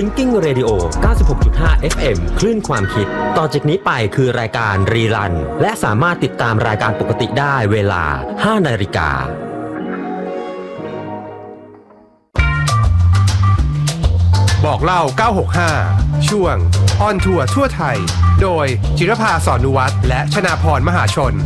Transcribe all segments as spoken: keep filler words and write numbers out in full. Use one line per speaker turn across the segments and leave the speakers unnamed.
Thinking Radio เก้าสิบหกจุดห้า เอฟ เอ็ม คลื่นความคิดต่อจากนี้ไปคือรายการรีรันและสามารถติดตามรายการปกติได้เวลา ห้านาฬิกา
บอกเล่าเก้าหกห้าช่วงออนทัวร์ทั่วไทยโดยจิรภาสอนนุวัฒน์และชนาพรมหาชน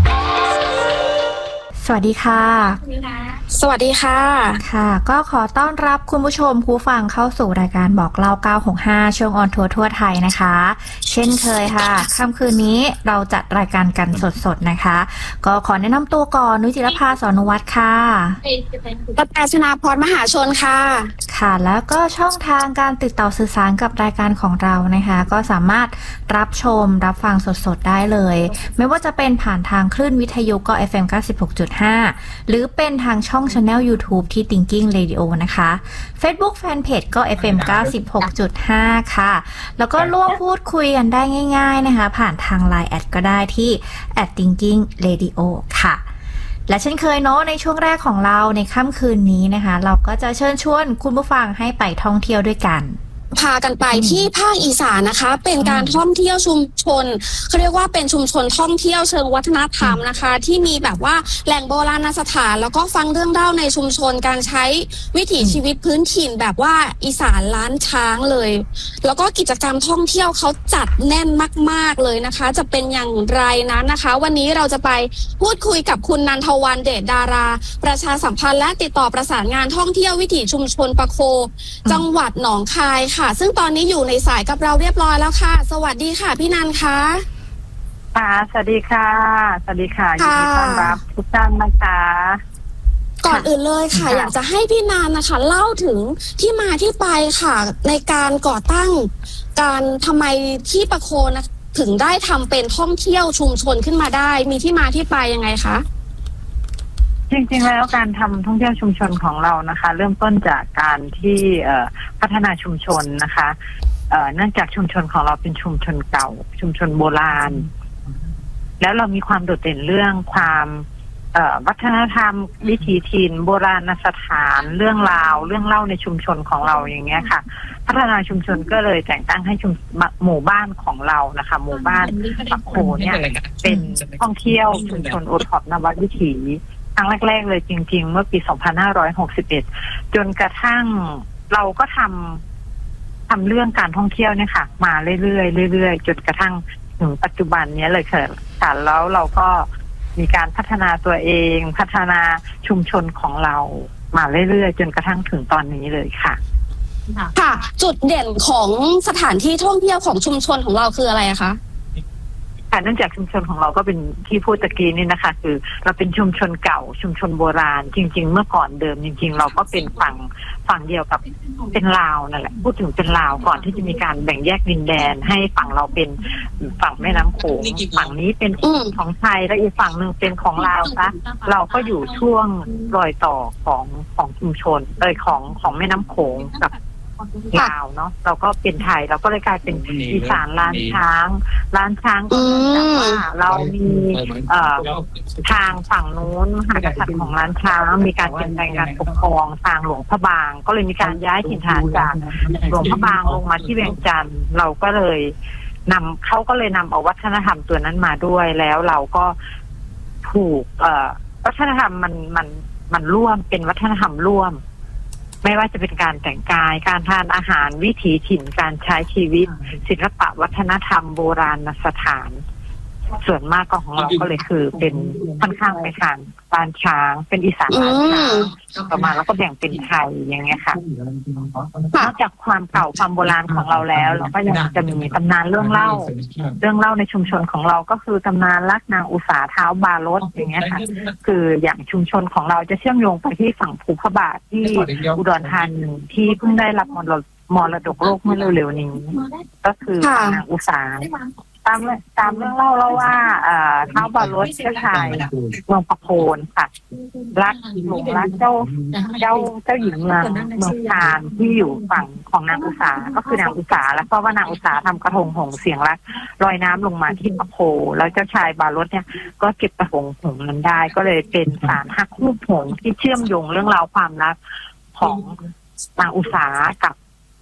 สวัสดีค่ะ
สวัสดีค่ะ
ค่ะก็ขอต้อนรับคุณผู้ชมผู้ฟังเข้าสู่รายการบอกเล่าเก้าหกห้าช่วงออนทัวร์ทั่วไทยนะคะเช่นเคยค่ะค่ำคืนนี้เราจัดรายการกันสดๆนะคะก็ขอแนะนำตัวก่อนนุจิรภาสอนนุวัฒน์ค่ะ
กระแตชนาพรมหาชนค่ะ
ค่ะแล้วก็ช่องทางการติดต่อสื่อสารกับรายการของเรานะคะก็สามารถรับชมรับฟังสดๆได้เลยไม่ว่าจะเป็นผ่านทางคลื่นวิทยุก็ เอฟ เอ็ม เก้าสิบหกจุดห้า หรือเป็นทางช่องChannel YouTube ที่ Thinking Radio นะคะ Facebook Fanpage ก็ เอฟ เอ็ม เก้าสิบหกจุดห้า ค่ะแล้วก็ร่วมพูดคุยกันได้ง่ายๆนะคะผ่านทาง ไลน์ แอดก็ได้ที่ แอท Thinking Radio ค่ะและเช่นเคยเนาะในช่วงแรกของเราในค่ำคืนนี้นะคะเราก็จะเชิญชวนคุณผู้ฟังให้ไปท่องเที่ยวด้วยกัน
พากันไปที่ภาคอีสานนะคะเป็นการท่องเที่ยวชุมชนเขาเรียกว่าเป็นชุมชนท่องเที่ยวเชิงวัฒนธรรมนะคะที่มีแบบว่าแหล่งโบราณสถานแล้วก็ฟังเรื่องเล่าในชุมชนการใช้วิถีชีวิตพื้นถิ่นแบบว่าอีสานล้านช้างเลยแล้วก็กิจกรรมท่องเที่ยวเขาจัดแน่นมากๆเลยนะคะจะเป็นอย่างไรนั้นนะคะวันนี้เราจะไปพูดคุยกับคุณนันทวรรณเดชดาราประชาสัมพันธ์และติดต่อประสานงานท่องเที่ยววิถีชุมชนปะโคจังหวัดหนองคายค่ะซึ่งตอนนี้อยู่ในสายกับเราเรียบร้อยแล้วค่ะสวัสดีค่ะพี่นันคะ
ค่ะสวัสดีค่ะสวัสดีค่ะยินดีต้อนรับทุกท่านนะคะ
ก่อนอื่นเลยค่ะอยากจะให้พี่นันนะคะเล่าถึงที่มาที่ไปค่ะในการก่อตั้งการทำไมที่ปะโคนะถึงได้ทำเป็นท่องเที่ยวชุมชนขึ้นมาได้มีที่มาที่ไปยังไงคะ
จริงๆแล้วการทำท่องเที่ยวชุมชนของเรานะคะเริ่มต้นจากการที่พัฒนาชุมชนนะคะเนื่องจากชุมชนของเราเป็นชุมชนเก่าชุมชนโบราณแล้วเรามีความโดดเด่นเรื่องความวัฒนธรรมวิถีถิ่นโบราณสถานเรื่องราวเรื่องเล่าในชุมชนของเราอย่างเงี้ยค่ะพัฒนาชุมชนก็เลยแต่งตั้งให้ชุมหมู่บ้านของเรานะคะหมู่บ้านปะโคเนี่ยเป็นท่องเที่ยวชุมชนโอท็อปนวัดวิถีครั้งแรกๆเลยจริงๆเมื่อปีสองพันห้าร้อยหกสิบเอ็ดจนกระทั่งเราก็ทำทำเรื่องการท่องเที่ยวเนี่ยค่ะมาเรื่อยๆเรื่อยๆจนกระทั่งถึงปัจจุบันนี้เลยค่ะแล้วเราก็มีการพัฒนาตัวเองพัฒนาชุมชนของเรามาเรื่อยๆจนกระทั่งถึงตอนนี้เลยค่ะ
ค่ะจุดเด่นของสถานที่ท่องเที่ยวของชุมชนของเราคืออะไรคะ
ค่ะเนื่องจากชุมชนของเราก็เป็นที่พูดตะกี้นี่นะคะคือเราเป็นชุมชนเก่าชุมชนโบราณจริงๆเมื่อก่อนเดิมจริงๆเราก็เป็นฝั่งฝั่งเดียวกับเป็นลาวนั่นแหละพูดถึงเป็นลาวก่อนที่จะมีการแบ่งแยกดินแดนให้ฝั่งเราเป็นฝั่งแม่น้ำโขงฝั่งนี้เป็นของไทยและอีกฝั่งหนึ่งเป็นของลาวซะเราก็อยู่ช่วงรอยต่อของของชุมชนเอ่ยของของแม่น้ำโขงกับลาวเนาะเราก็เป็นไทยเราก็เลยกลายเป็นอีสานล้านช้างล้านช้างก็เนื่องจากว่าเรามีเอ่อทางฝั่งนู้นมหากษัตริย์ของล้านช้างมีการเปลี่ยนแปลงการปกครองทางหลวงพระบางก็เลยมีการย้ายถิ่นฐานจากหลวงพระบางลงมาที่เวียงจันทร์เราก็เลยนำเขาก็เลยนำเอาวัฒนธรรมตัวนั้นมาด้วยแล้วเราก็ถูกเอ่อวัฒนธรรมมันมันมันร่วมเป็นวัฒนธรรมร่วมไม่ว่าจะเป็นการแต่งกายการทานอาหารวิถีถิ่นการใช้ชีวิตศิลปะวัฒนธรรมโบราณสถานส่วนมากของเราก็เลยคือเป็นค่อนข้างไปทางล้านช้างเป็นอีสานล้านช้างประมาณแล้วก็แบ่งเป็นไทยอย่างเงี้ยค่ะนอกจากความเก่าความโบราณของเราแล้วเราก็ยังจะมีตำนานเรื่องเล่าเรื่องเล่าในชุมชนของเราก็คือตำนานรักนางอุษาเท้าบารถอย่างเงี้ยค่ะคืออย่างชุมชนของเราจะเชื่อมโยงไปที่ฝั่งภูพระบาทที่อุดรธานีที่เพิ่งได้รับมรดกมรดกโลกเมื่อเร็วๆนี้ก็คือนางอุษาตามตามเรื่องเล่าแล้วว่าเท้าบารถเจ้าชายเมืองปะโคนค่ะรักหลงรักเจ้าเจ้าเจ้าหญิงเมืองเมืองพานที่อยู่ฝั่งของนางอุษาก็คือนางอุษาแล้วก็ว่านางอุษาทำกระทงหงเสียงรักลอยน้ำลงมาที่ปะโคแล้วเจ้าชายบารถเนี่ยก็เก็บกระทงหงนั้นได้ก็เลยเป็นสารฮักคู่หงที่เชื่อมโยงเรื่องราวความรักของนางอุษากับ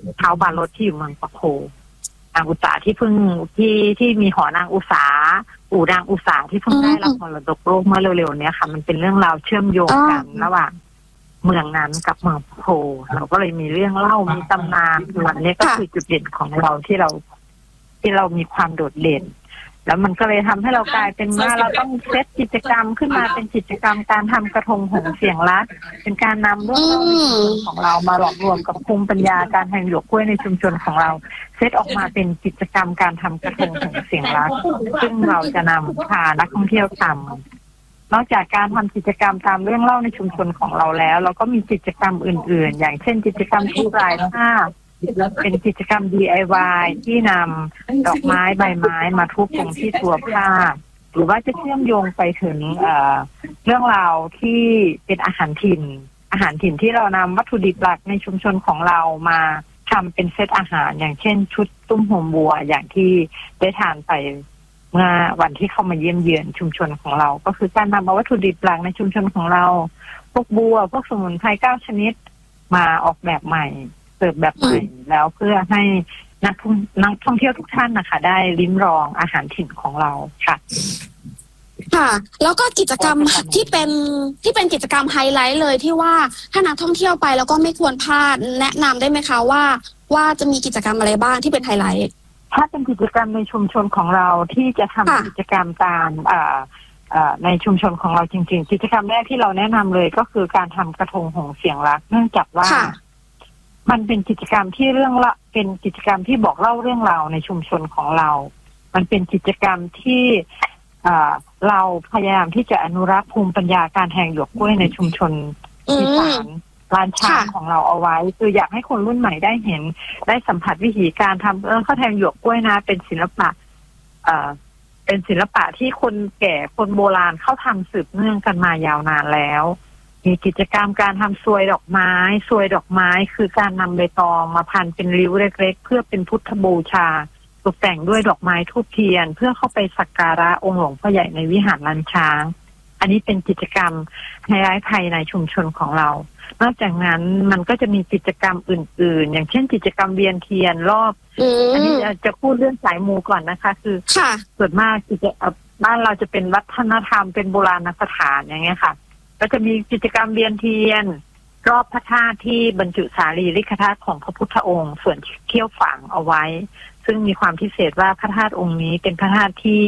เท้าบานรถที่อยู่เมืองปะโคนางอุษาที่เพิ่งที่ที่มีหอนางอุษาอู่นางอุษาที่เพิ่งได้รับมรดกโลกเมื่อเร็วๆนี้ค่ะมันเป็นเรื่องราวเชื่อมโยงกันระหว่างเมืองนั้นกับเมืองปะโคเราก็เลยมีเรื่องเล่ามีตำนานวันนี้ก็คือจุดเด่นของเราที่เราที่เรามีความโดดเด่นแล้วมันก็เลยทำให้เรากลายเป็นว่าเราต้องเซตกิจกรรมขึ้นมาเป็นกิจกรรมการทำกระทงหงส์เสียงรักเป็นการนำเรื่องราวในชุมชนของเรามาหลอมรวมกับภูมิปัญญาการแทงหยวกกล้วยในชุมชนของเราเซตออกมาเป็นกิจกรรมการทำกระทงหงส์เสียงรักซึ่งเราจะนำพานักท่องเที่ยวทำนอกจากการทำกิจกรรมตามเรื่องเล่าในชุมชนของเราแล้วเราก็มีกิจกรรมอื่นๆอย่างเช่นกิจกรรมทุกรายผ้าเป็นกิจกรรม ดี ไอ วาย ที่นำดอกไม้ใบไม้มาทุบลงที่ตัวผ้าหรือว่าจะเชื่อมโยงไปถึงเอ่อเรื่องราวที่เป็นอาหารถิ่นอาหารถิ่นที่เรานำวัตถุดิบหลักในชุมชนของเรามาทำเป็นเซตอาหารอย่างเช่นชุดตุ้มโฮมบัวอย่างที่ได้ทานไปเมื่อวันที่เข้ามาเยี่ยมเยือนชุมชนของเราก็คือการนำเอาวัตถุดิบหลักในชุมชนของเราพวกบัวพวกสมุนไพรเก้าชนิดมาออกแบบใหม่เสิร์ฟแบบใหม่แล้วเพื่อให้นักท่องนักท่องเที่ยวทุกท่านนะคะได้ลิ้มลองอาหารถิ่นของเราค่ะ
ค่ะแล้วก็กิจกรรมที่เป็นที่เป็นกิจกรรมไฮไลท์เลยที่ว่าถ้านักท่องเที่ยวไปแล้วก็ไม่ควรพลาดแนะนำได้ไหมคะว่าว่าจะมีกิจกรรมอะไรบ้างที่เป็นไฮไลท์
ถ้าเป็นกิจกรรมในชุมชนของเราที่จะทำกิจกรรมตามอ่าในชุมชนของเราจริงๆกิจกรรมแรกที่เราแนะนำเลยก็คือการทำกระทงหงส์เสียงรักเนื่องจากว่ามันเป็นกิจกรรมที่เรื่องละเป็นกิจกรรมที่บอกเล่าเรื่องราวในชุมชนของเรามันเป็นกิจกรรมที่เราพยายามที่จะอนุรักษ์ภูมิปัญญาการแทงหยวกกล้วยในชุมชนอีสานลานช้างของเราเอาไว้คืออยากให้คนรุ่นใหม่ได้เห็นได้สัมผัสวิธีการทำเออข้าวแทงหยวกกล้วยนะเป็นศิลปะเอ่อเป็นศิลปะที่คนแก่คนโบราณเขาทำสืบเนื่องกันมายาวนานแล้วมีกิจกรรมการทำซวยดอกไม้ซวยดอกไม้คือการนำใบตองมาพันเป็นริ้วเล็กๆเพื่อเป็นพุทธบูชาตกแต่งด้วยดอกไม้ทูบเทียนเพื่อเข้าไปสักการะองค์หลวงพ่อใหญ่ในวิหารลานช้างอันนี้เป็นกิจกรรมไฮไลท์ภายในชุมชนของเรานอกจากนั้นมันก็จะมีกิจกรรมอื่นๆอย่างเช่นกิจกรรมเวียนเทียนรอบอันนี้จะพูดเรื่องสายมูก่อนนะคะคือส่วนมากกิจบ้านเราจะเป็นวัฒนธรรมเป็นโบราณสถานอย่างเงี้ยค่ะก็จะมีกิจกรรมเวียนเทียนรอบพระธาตุที่บรรจุสารีริกธาตุของพระพุทธองค์ส่วนเขี้ยวฝังเอาไว้ซึ่งมีความพิเศษว่าพระธาตุองค์นี้เป็นพระธาตุที่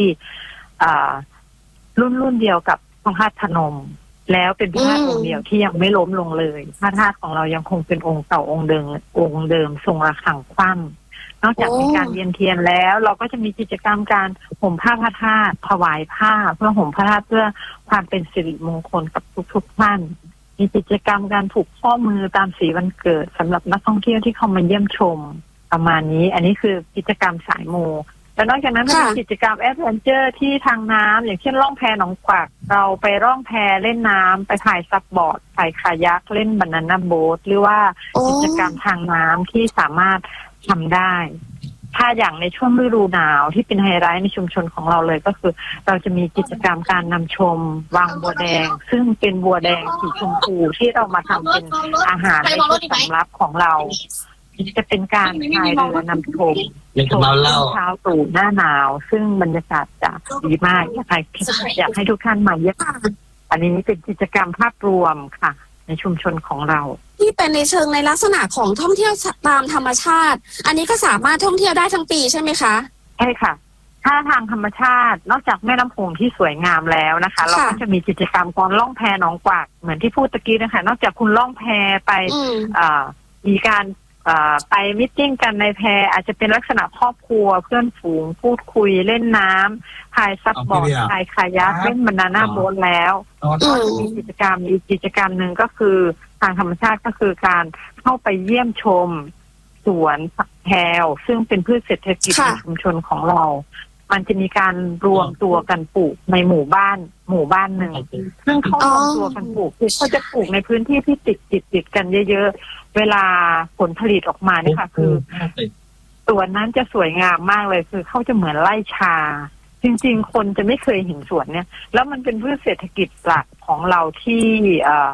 รุ่นรุ่นเดียวกับพระธาตุพนมแล้วเป็นพระธาตุองค์เดียวที่ยังไม่ล้มลงเลยพระธาตุของเรายังคงเป็นองค์เก่าองค์เดิมองค์เดิมทรงระฆังคว่ำนอกจากมีการเวียนเทียนแล้วเราก็จะมีกิจกรรมการห่มผ้าพระธาตุถวายผ้าเพื่อห่มพระธาตุเพื่อความเป็นสิริมงคลกับทุกๆท่านมีกิจกรรมการผูกข้อมือตามสีวันเกิดสำหรับนักท่องเที่ยวที่เข้ามาเยี่ยมชมประมาณนี้อันนี้คือกิจกรรมสายมูแล้วนอกจากนั้นก็มีกิจกรรมแอดเวนเจอร์ที่ทางน้ำอย่างเช่นล่องแพหนองกวักเราไปล่องแพเล่นน้ำไปถ่ายซับบอร์ดถ่ายคายักเล่นบานาน่าโบ๊ทหรือว่ากิจกรรมทางน้ำที่สามารถทำได้ถ้าอย่างในช่วงฤดูหนาวที่เป็นไฮไลท์ในชุมชนของเราเลยก็คือเราจะมีกิจกรรมการนำชมวังบัวแดงซึ่งเป็นบัวแดงสีชมพูที่เรามาทำเป็นอาหารในชุดสำรับของเราจะเป็นการพายเรือนำชมชมเช้าตรู่หน้าหนาวซึ่งบรรยากาศจะดีมากอยากให้อยากให้ทุกท่านมาเยี่ยมอันนี้เป็นกิจกรรมภาพรวมค่ะในชุมชนของเรา
ที่เป็นในเชิงในลักษณะของท่องเที่ยวตามธรรมชาติอันนี้ก็สามารถท่องเที่ยวได้ทั้งปีใช่ไหมคะ
ใช่ค่ะถ้าทางธรรมชาตินอกจากแม่น้ำโขงที่สวยงามแล้วนะคะเราก็จะมีกิจกรรมการล่องแพหนองกวักเหมือนที่พูดตะกี้นะคะนอกจากคุณล่องแพไปมีการไปมิทติ้งกันในแพอาจจะเป็นลักษณะครอบครัวเพื่อนฝูงพูดคุยเล่นน้ำพายซับบอร์ดพายคายักเล่นบานาน่าโบ๊ทแล้วก็จะมีกิจกรรมอีกกิจกรรมหนึ่งก็คือทางธรรมชาติก็คือการเข้าไปเยี่ยมชมสวนผักแพรวซึ่งเป็นพืชเศรษฐกิจในชุมชนของเรามันจะมีการรวมตัวกันปลูกในหมู่บ้านหมู่บ้านหนึ่งซึ่งเขารวมตัวกันปลูกคือเขาจะปลูกในพื้นที่ที่ติดติดติดกันเยอะๆเวลาผลผลิตออกมาเนี่ยค่ะคือสวนนั้นจะสวยงามมากเลยคือเขาจะเหมือนไร่ชาจริงๆคนจะไม่เคยเห็นสวนเนี่ยแล้วมันเป็นพืชเศรษฐกิจหลักของเราที่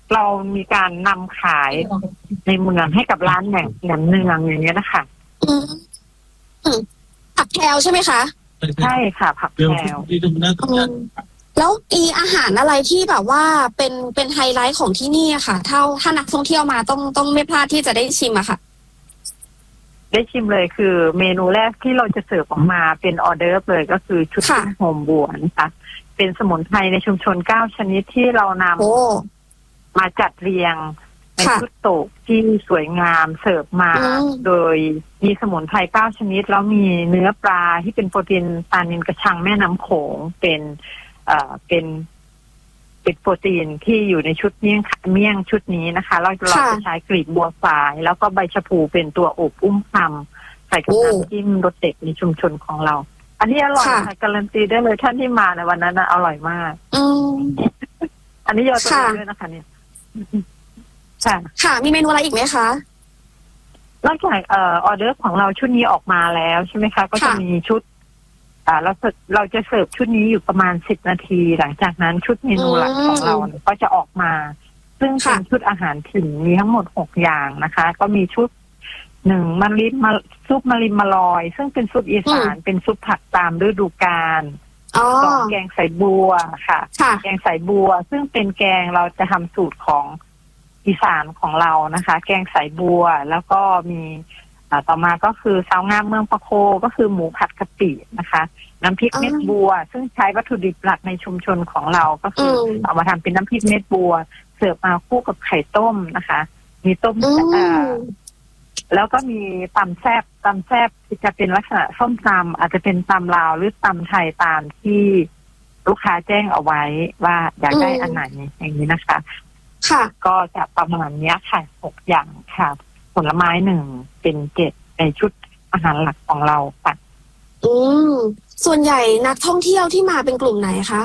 เรามีการนำขายในเมืองให้กับร้านแหน่งแหนมเนืองอย่างเงี้ยนะคะ
อืมอืมผักแพรวใช่ไหมคะ
ใช่ค่ะผักแพรว
แล้วอีอาหารอะไรที่แบบว่าเป็นเป็นไฮไลท์ของที่นี่อะค่ะถ้าถ้านักท่องเที่ยวมาต้องต้องไม่พลาดที่จะได้ชิมอะค่ะ
ได้ชิมเลยคือเมนูแรกที่เราจะเสิร์ฟออกมาเป็นออเดอร์ฟเลยก็คือชุดโฮมบัวนะคะเป็นสมุนไพรในชุมชนเก้าชนิดที่เรานำมาจัดเรียงในชุดโต๊ะที่สวยงามเสิร์ฟมาโดยมีสมุนไพรเก้าชนิดแล้วมีเนื้อปลาที่เป็นโปรตีนปลานิลกระชังแม่น้ำโขงเป็นเอ่อเป็นเป็นโปรตีนที่อยู่ในชุดเมี่ยงเมี่ยงชุดนี้นะคะเราเราจะใช้กลีบบัวฝายแล้วก็ใบชะพูเป็นตัวอบอุ้มคำใส่กับน้ำจิ้มรสเด็ดในชุมชนของเราอันนี้อร่อยค่ะการันตีได้เลยท่านที่มาในวันนั้นนะอร่อยมาก
อืม
อันนี้ยอดตัวด้วยนะคะเนี่ยค่ะ
ค่ะมีเมนูอะไรอีกไหมคะ
นอกจากเอ่อออเดอร์ของเราชุดนี้ออกมาแล้วใช่ไหมคะก็จะมีชุดอ่าเราเราจะเสิร์ฟชุดนี้อยู่ประมาณสิบนาทีหลังจากนั้นชุดเมนูหลักของเราก็จะออกมาซึ่งเป็นชุดอาหารถิ่นมีทั้งหมดหกอย่างนะคะก็มีชุดหนึ่งมะลิมาซุปมะลิมะลอยซึ่งเป็นซุปอีสานเป็นซุปผักตามฤดูกาลสองแกงใส่บัวค่ะแกงใส่บัวซึ่งเป็นแกงเราจะทำสูตรของอีสานของเรานะคะแกงใส่บัวแล้วก็มีต่อมาก็คือสาวงามเมืองปะโคก็คือหมูผัดกะปินะคะน้ำพริกเม็ดบัวซึ่งใช้วัตถุดิบหลักในชุมชนของเราก็คือเอามาทำเป็นน้ำพริกเม็ดบัวเสิร์ฟมาคู่กับไข่ต้มนะคะมีต้มแล้วก็มีตำแซ่บตำแซ่บจะเป็นลักษณะส้มตำอาจจะเป็นตำลาวหรือตำไทยตามที่ลูกค้าแจ้งเอาไว้ว่าอยากได้อันไหนอย่างนี้นะคะ
ค่ะ
ก็จะประมาณนี้ค่ะหกอย่างค่ะผลไม้หนึ่งเป็นเจ็ดในชุดอาหารหลักของเราค่ะ
อืมส่วนใหญ่นักท่องเที่ยวที่มาเป็นกลุ่มไหนคะ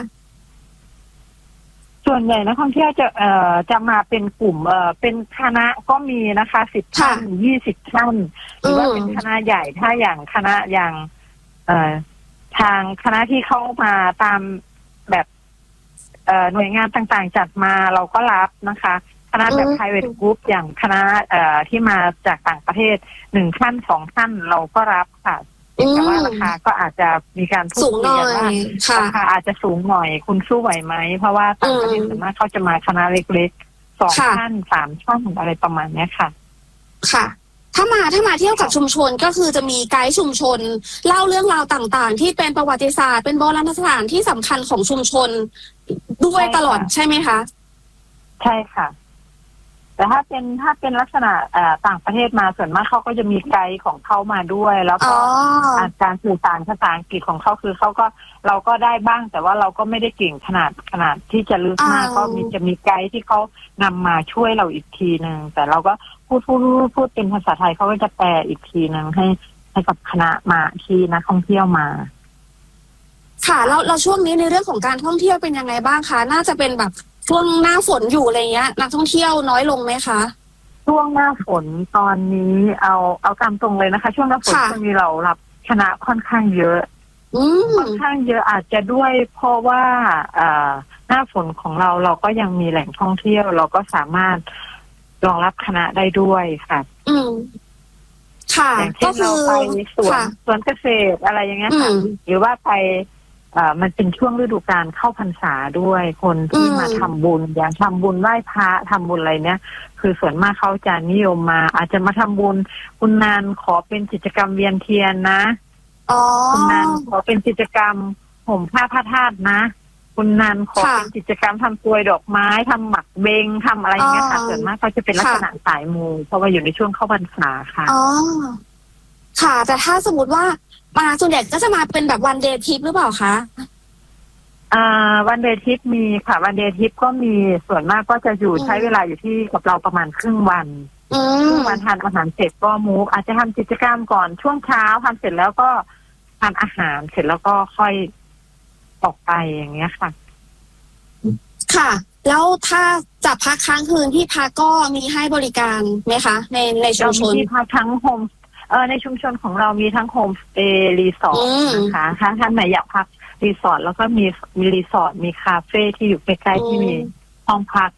ส่วนใหญ่นักท่องเที่ยวจะเอ่อจะมาเป็นกลุ่มเอ่อเป็นคณะก็มีนะคะสิบท่านยี่สิบท่านหรือว่าเป็นคณะใหญ่ถ้าอย่างคณะอย่างเอ่อทางคณะที่เข้ามาตามแบบเอ่อหน่วยงานต่างๆจัดมาเราก็รับนะคะคณะแบบ private group อย่างคณะเอ่อที่มาจากต่างประเทศหนึ่งท่านสองท่านเราก็รับค่ะแต่ว่าราคาก็อาจจะมีการพูดคุยกันว่าราคาอาจจะสูงหน่อยคุณสู้ไหวไหมเพราะว่าต่างประเทศส่วนมากเขาจะมาคณะเล็กๆสองท่านสามท่านอะไรประมาณนี้ค่ะ
ค่ะถ้ามาถ้ามาเที่ยวกับชุมชนก็คือจะมีไกด์ชุมชนเล่าเรื่องราวต่างๆที่เป็นประวัติศาสตร์เป็นโบราณสถานที่สำคัญของชุมชนด้วยตลอดใช่ไหมคะ
ใช่ค่ะแต่ถ้าเป็นถ้าเป็นลักษณะต่างประเทศมาส่วนมากเขาก็จะมีไกด์ของเขามาด้วยแล้วก็การสื่อสารภาษาอังกฤษของเขาคือเขาก็เราก็ได้บ้างแต่ว่าเราก็ไม่ได้เก่งขนาดขนาดที่จะลึกมากก็มีจะมีไกด์ที่เขานำมาช่วยเราอีกทีนึงแต่เราก็พูดพูดพูดเป็นภาษาไทยเขาก็จะแปลอีกทีนึงให้ให้กับคณะมาที่นักท่องเที่ยวมา
ค่ะแล้วเราช่วงนี้ในเรื่องของการท่องเที่ยวเป็นยังไงบ้างคะน่าจะเป็นแบบช่วงหน้าฝนอยู่อะไรเงี้ยนักท่องเที่ยวน้อยลงไหมคะ
ช่วงหน้าฝนตอนนี้เอาเอาตามตรงเลยนะคะช่วงหน้าฝนจะมีเรารับคณะค่อนข้างเยอะค่อนข้างเยอะอาจจะด้วยเพราะว่าอ่าหน้าฝนของเราเราก็ยังมีแหล่งท่องเที่ยวเราก็สามารถรองรับคณะได้ด้วยค่ะ
อืมค่ะ
อย่างเช่นเราไปสวนสวนเกษตรอะไรอย่างเงี้ยค่ะหรือว่าไปอ่ามันเป็นช่วงฤดูกาลเข้าพรรษาด้วยคนที่มาทำบุญอย่างทำบุญไหว้พระทำบุญอะไรเนี้ยคือส่วนมากเขาจะนิยมมาอาจจะมาทำบุญคุณนานขอเป็นกิจกรรมเวียนเทียนนะคุณนานขอเป็นกิจกรรมห่มผ้าพระธาตุนะคุณนานขอเป็นกิจกรรมทำกลวยดอกไม้ทำหมักเบงทำอะไรอย่างเงี้ยค่ะส่วนมากเขาจะเป็นลักษณะสายมูเพราะว่าอยู่ในช่วงเข้าพรรษาค่ะ
อ๋อค่ะแต่ถ้าสมมติว่ามาส่วนใหญ่ก็จะมาเป็นแบบวันเดย์ทริปหรือเปล่าคะ
อ่าวันเดย์ทริปมีค่ะวันเดย์ทริปก็มีส่วนมากก็จะอยู่ใช้เวลาอยู่ที่กับเราประมาณครึ่งวันครึ่งวันทานอาหารเสร็จก็มูฟอาจจะทำกิจกรรมก่อนช่วงเช้าทำเสร็จแล้วก็ทานอาหารเสร็จแล้วก็ค่อยออกไปอย่างเงี้ยค่ะ
ค่ะแล้วถ้าจะพักค้างคืนที่พักก็มีให้บริการไหมคะในในชุมชน
ที่พักทั้งโฮมเออในชุมชนของเรามีทั้งโฮมสเตย์รีสอร์ทนะคะถ้าท่านไหนอยากพักรีสอร์ทแล้วก็มีมีรีสอร์ทมีคาเฟ่ที่อยู่ใกล้ๆที่มีห้องพัก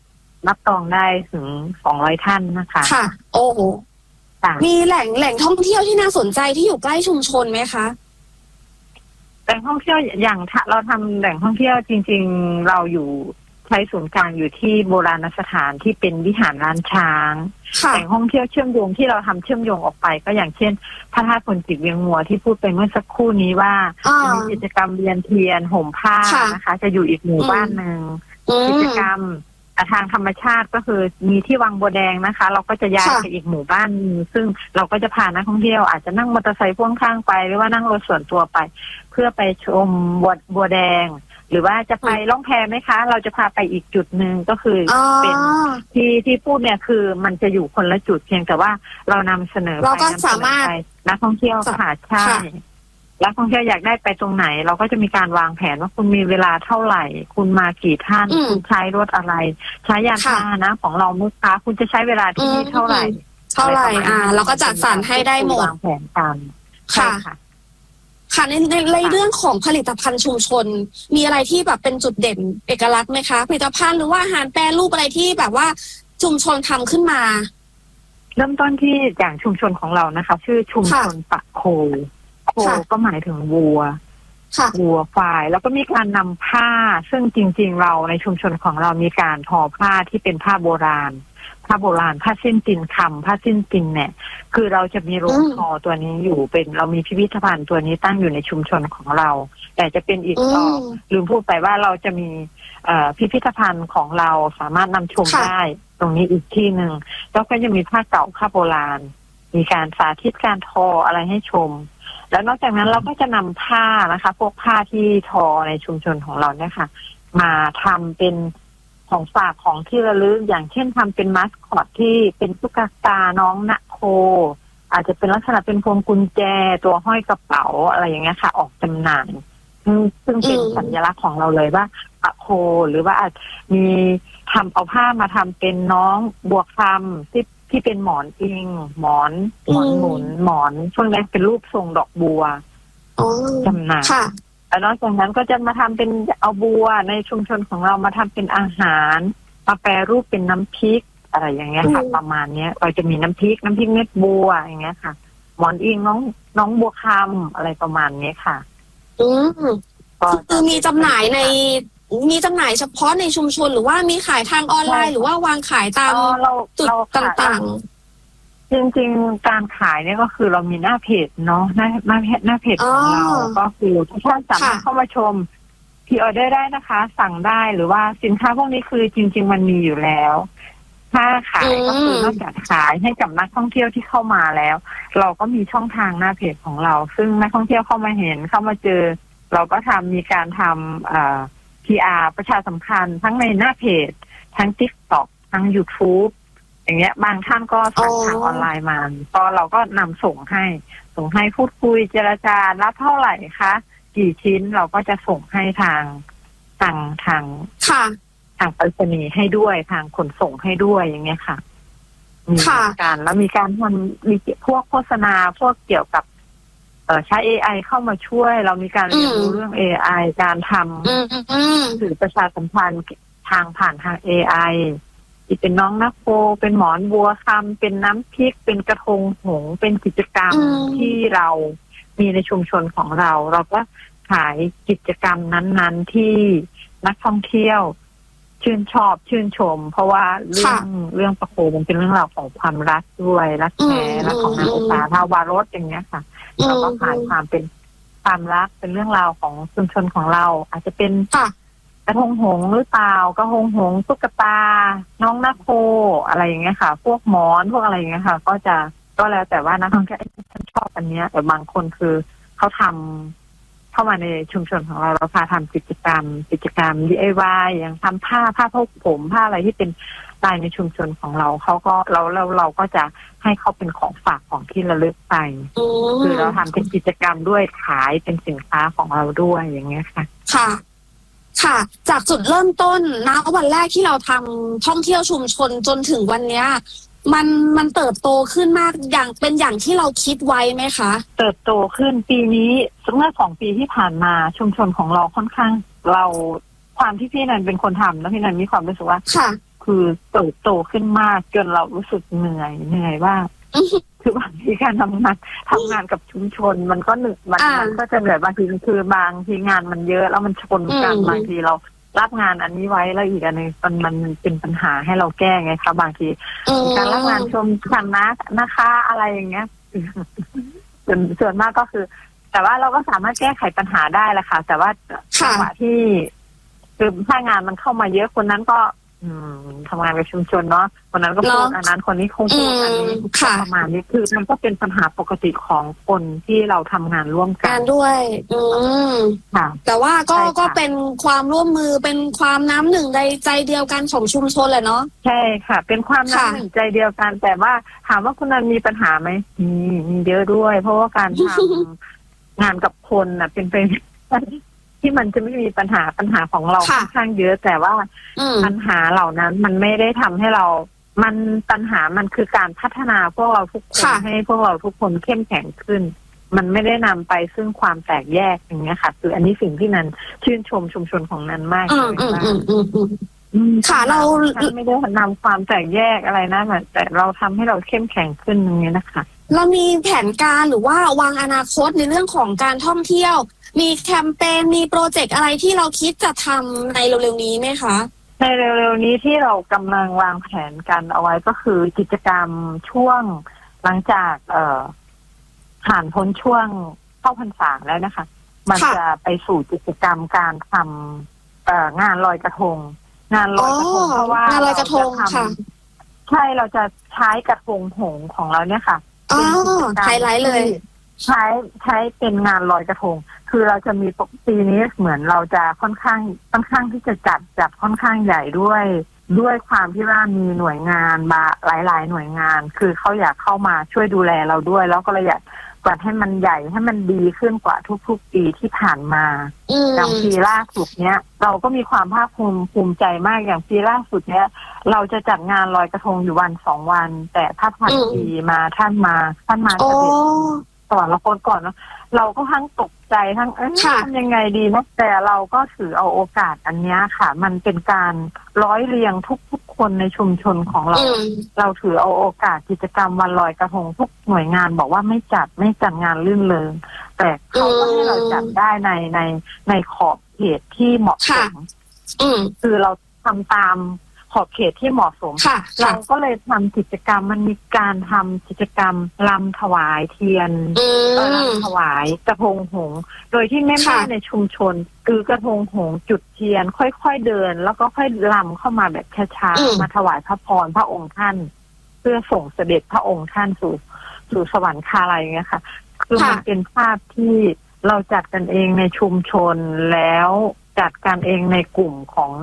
รับรองได้ถึงสองร้อยท่านนะคะ
ค่ะโอ้โหมีแหล่งแหล่งท่องเที่ยวที่น่าสนใจที่อยู่ใกล้ชุมชนไหมคะ
แหล่งท่องเที่ยวอย่างเราทำแหล่งท่องเที่ยวจริงๆเราอยู่ใช้ศูนย์กลางอยู่ที่โบราณสถานที่เป็นวิหารล้านช้างแหล่งท่องเที่ยวเชื่อมโยงที่เราทำเชื่อมโยงออกไปก็อย่างเช่นพระธาตุพนจิกเวียงมัวที่พูดไปเมื่อสักครู่นี้ว่าจะมีกิจกรรมเรียนเทียนห่มผ้านะคะจะอยู่อีกหมู่บ้านหนึ่งกิจกรรมทางธรรมชาติก็คือมีที่วังบัวแดงนะคะเราก็จะย้ายไปอีกหมู่บ้านนึงซึ่งเราก็จะพานักท่องเที่ยวอาจจะนั่งมอเตอร์ไซค์พ่วงข้างไปหรือว่านั่งรถส่วนตัวไปเพื่อไปชมบัวบัวแดงหรือว่าจะไปล่องแพไหมคะเราจะพาไปอีกจุดหนึ่งก็คือเป็นที่ที่พูดเนี่ยคือมันจะอยู่คนละจุดเพียงแต่ว่าเรานำเสนอไป
เราก็สามารถ
นักท่องเที่ยวค่ะใช่นักท่องเที่ยวอยากได้ไปตรงไหนเราก็จะมีการวางแผนว่าคุณมีเวลาเท่าไหร่คุณมากี่ท่านคุณใช้รถอะไรใช้ยานพาหนะของเราลูกค้าคุณจะใช้เวลาที่นี่เท่าไหร่
เท่าไหร่อ่าเราก็จัดสรรให้ได้หมด
วางแผนกัน
ค่ะค่ะในในเรื่องของผลิตภัณฑ์ชุมชนมีอะไรที่แบบเป็นจุดเด่นเอกลักษณ์ไหมคะผลิตภัณฑ์หรือว่าอาหารแปรรูปอะไรที่แบบว่าชุมชนทำขึ้นมา
เริ่มต้นที่อย่างชุมชนของเรานะคะชื่อชุมชนปะโคโคก็หมายถึงวัววัวควายแล้วก็มีการนำผ้าซึ่งจริงๆเราในชุมชนของเรามีการทอผ้าที่เป็นผ้าโบราณผ้าโบราณผ้าสิ้นตินคำผ้าสิ้นตินเนี่ยคือเราจะมีโรงทอตัวนี้อยู่เป็นเรามีพิพิธภัณฑ์ตัวนี้ตั้งอยู่ในชุมชนของเราแต่จะเป็นอีกต่อลืมพูดไปว่าเราจะมีพิพิธภัณฑ์ของเราสามารถนำชมได้ตรงนี้อีกที่หนึ่งแล้วก็จะมีผ้าเก่าผ้าโบราณมีการสาธิตการทออะไรให้ชมแล้วนอกจากนั้นเราก็จะนำผ้านะคะพวกผ้าที่ทอในชุมชนของเราเนี่ยค่ะมาทำเป็นของฝากของที่ระลึกอย่างเช่นทำเป็นมัสคอตที่เป็นตุ๊กตาน้องณโคอาจจะเป็นลักษณะเป็นพวงกุญแจตัวห้อยกระเป๋าอะไรอย่างเงี้ยค่ะออกจำหน่ายซึ่งเป็นสัญลักษณ์ของเราเลยว่าปะโคหรือว่าอาจมีทำเอาผ้ามาทำเป็นน้องบัวคำที่ที่เป็นหมอนอิงหมอนหมอนหมุนหมอนช่วงแรกเป็นรูปทรงดอกบัวจำหน่ายแล้วนอกจากนั้นก็จะมาทำเป็นเอาบัวในชุมชนของเรามาทำเป็นอาหารมาแปรรูปเป็นน้ำพริกอะไรอย่างเงี้ยค่ะประมาณเนี้ยเราจะมีน้ำพริกน้ำพริกเม็ดบัวอย่างเงี้ยค่ะหมอนอิงน้องน้องบัวคำอะไรประมาณนี้ค่ะ
อืมก็คือมีจำหน่ายในมีจำหน่ายเฉพาะในชุมชนหรือว่ามีขายทางออนไลน์หรือว่าวางขายตามจุดต่างๆ
จริงๆการขายเนี่ยก็คือเรามีหน้าเพจเนาะหน้าหน้าหน้าเพจของเราก็คือทุกท่านสามารถเข้ามาชมพรีออเดอร์ได้นะคะสั่งได้หรือว่าสินค้าพวกนี้คือจริงๆมันมีอยู่แล้วถ้าขายก็คือนอกจากขายให้กับนักท่องเที่ยวที่เข้ามาแล้วเราก็มีช่องทางหน้าเพจของเราซึ่งนักท่องเที่ยวเข้ามาเห็นเข้ามาเจอเราก็ทำมีการทำอ่า พี อาร์ ประชาสัมพันธ์ทั้งในหน้าเพจทั้ง TikTok ทั้ง YouTube อย่างเงี้ยบางท่านก็สั่งทางออนไลน์มาก็เราก็นำส่งให้ส่งให้พูดคุยเจรจารับเท่าไหร่คะกี่ชิ้นเราก็จะส่งให้ทางทางทาง
ค่ะ
ทางไปรษณีย์ให้ด้วยทางขนส่งให้ด้วยอย่างเงี้ยค่ะมีการแล้วมีการทำมีพวกโฆษณาพวกเกี่ยวกับเอ่อใช้ เอ ไอ เข้ามาช่วยเรามีการเรียนรู้เรื่อง เอ ไอ การทำสื่อประชาสัมพันธ์ทางผ่านทาง เอ ไอ ที่เป็นน้องนักโคเป็นหมอนบัวคำเป็นน้ำพริกเป็นกระทงหงเป็นกิจกรรมที่เรามีในชุมชนของเราเราก็ขายกิจกรรมนั้นๆที่นักท่องเที่ยวชื่นชอบชื่นชมเพราะว่าเรื่องเรื่องประโคมันเป็นเรื่องราวของความรักด้วยรักแท้รักของนางอุตสาหาวารสอย่างเงี้ยค่ะเราก็ขายความเป็นความรักเป็นเรื่องราวของชุมชนของเราอาจจะเป็นกระทงหงหรือเปล่ากระทงหงตุ๊กตาน้องนาโคอะไรอย่างเงี้ยค่ะพวกหมอนพวกอะไรอย่างเงี้ยค่ะก็จะก็แล้วแต่ว่านักท่องเที่ยวฉันชอบอันเนี้ยแต่บางคนคือเขาทำเข้ามาในชุมชนของเราเราพาทำกิจกรรมกิจกรรม ดี ไอ วาย อย่างทำผ้าผ้าพกผมผ้าอะไรที่เป็นลายในชุมชนของเราเขาก็เราเราเราก็จะให้เขาเป็นของฝากของที่ระลึกไปคือเราทำเป็นกิจกรรมด้วยขายเป็นสินค้าของเราด้วยอย่างเงี้ยค่ะ
ค่ะค่ะจากจุดเริ่มต้นนะวันแรกที่เราทำท่องเที่ยวชุมชนจนถึงวันเนี้ยมันมันเติบโตขึ้นมากอย่างเป็นอย่างที่เราคิดไว้ไหมคะ
เติบโตขึ้นปีนี้เมื่อสองปีที่ผ่านมาชุมชนของเราค่อนข้างเราความที่พี่นันเป็นคนทำแล้วพี่นันมีความรู้สึกว่า
ค่ะ
คือเติบโตขึ้นมากจนเรารู้สึกเหนื่อยเหนื่อยว่าคือบางทีการทำงานทำงานกับชุมชนมันก็หนึกมันมันก็จะเหนื่อยบางทีคือบางทีงานมันเยอะแล้วมันชนกันบางทีเรารับงานอันนี้ไว้แล้วอีกอันนึงมันมันเป็นปัญหาให้เราแก้ไงคะบางทีการรับงานชมกันนะนะคะอะไรอย่างเงี้ยส่วนส่วนมากก็คือแต่ว่าเราก็สามารถแก้ไขปัญหาได้แหละค่ะแต่ว่าจังหวะที่คือถ้างานมันเข้ามาเยอะคนนั้นก็อืมทำงานกับชุมชนเนาะคนนั้นก็พูดอันนั้นคนนี้คงพูดอันนี้ประมาณนี้คือมันก็เป็นปัญหาปกติของคนที่เราทำงานร่วมกัน
ด้วยอืม
ค่ะ
แต่ว่าก็ก็เป็นความร่วมมือเป็นความน้ำหนึ่งในใจเดียวกันของชุมชนแหละเนาะ
ใช่ค่ะเป็นความน้ำหนึ่งใจเดียวกันแต่ว่าถามว่าคุณนันมีปัญหาไหมมีมีเยอะด้วยเพราะว่าการทำงานกับคนน่ะเป็นไปที่มันจะไม่มีปัญหาปัญหาของเราค่อนข้างเยอะแต่ว่าปัญหาเหล่านั้นมันไม่ได้ทำให้เรามันปัญหามันคือการพัฒนาพวกเราทุกคนให้พวกเราทุกคนเข้มแข็งขึ้นมันไม่ได้นำไปซึ่งความแตกแยกอย่างเงี้ยค่ะคืออันนี้สิ่งที่นันชื่นชมชุมชนของนันมากเลยว่า
ค่ะเรา
ไม่ได้นำความแตกแยกอะไรนะแต่เราทำให้เราเข้มแข็งขึ้นอย่างเงี้ยนะคะ
เรามีแผนการหรือว่าวางอนาคตในเรื่องของการท่องเที่ยวมีแคมเปญมีโปรเจกต์อะไรที่เราคิดจะทำในเร็วๆนี้ไหมคะ
ในเร็วๆนี้ที่เรากำลังวางแผนกันเอาไว้ก็คือกิจกรรมช่วงหลังจากเอ่อผ่านพ้นช่วงเข้าพรรษาแล้วนะคะมันจะไปสู่กิจกรรมการทำเอ่องานลอยกระทงงานลอยกระทงเพราะว่างาน
ลอยกระทงค่ะ
ใช่เราจะใช้กระทงหงส์ของเราเนี่ยค่ะ
อ๋อไฮไลท์เลย
ใช้ใช้เป็นงานลอยกระทงคือเราจะมีปีนี้เหมือนเราจะค่อนข้างค่อนข้างที่จะจัดจัดค่อนข้างใหญ่ด้วยด้วยความที่ว่ามีหน่วยงานมาหลายๆหน่วยงานคือเขาอยากเข้ามาช่วยดูแลเราด้วยแล้วก็เลยอยากจัดให้มันใหญ่ให้มันดีขึ้นกว่าทุกๆปีที่ผ่านมาอย่างปีล่าสุดเนี้ยเราก็มีความภาคภูมิภูมิใจมากอย่างปีล่าสุดเนี้ยเราจะจัดงานลอยกระทงอยู่วันสองวันแต่ถ้าผ่านปีมาท่านมาท่านมาเสด็จสวรรคตก่อนเนาะเราก็ทั้งตกใจทั้งเอ๊ะทำยังไงดีนะแต่เราก็ถือเอาโอกาสอันนี้ค่ะมันเป็นการร้อยเรียงทุกๆคนในชุมชนของเราเราถือเอาโอกาสกิจกรรมวันลอยกระทงทุกหน่วยงานบอกว่าไม่จัดไม่จัดงานลื่นเริงแต่เขาก็ให้เราจัดได้ในในในขอบเขตที่เหมาะสมคือเราทำตามขอบเขตที่เหมาะสมเราก็เลยทำกิจกรรมมันมีการทำกิจกรรมลำถวายเทียนลำถวายกระทงหงส์โดยที่แม่แม่ในชุมชนคือกระทงหงส์จุดเทียนค่อยๆเดินแล้วก็ค่อยลำเข้ามาแบบช้าๆมาถวายพระพรพระองค์ท่านเพื่อส่งเสด็จพระองค์ท่านสู่สู่สวรรคาลัยอย่างเงี้ยค่ะคือมันเป็นภาพที่เราจัดกันเองในชุมชนแล้วจัดกันเองในกลุ่มของ